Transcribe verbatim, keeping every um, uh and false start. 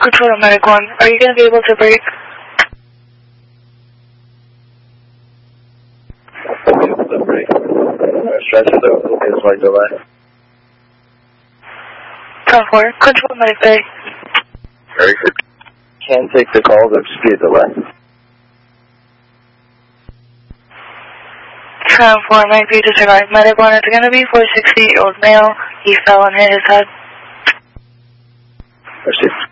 Control to Medic one. Are you going to be able to break? I'll be able to break. Stretcher though, will be a slight delay. ten four. Control to Medic Bay. Very good. Can't take the call, there'll just be a delay. ten four, nine three, disregard. Medic one, it's going to be for a sixty-eight-year-old male. He fell and hit his head. Proceed.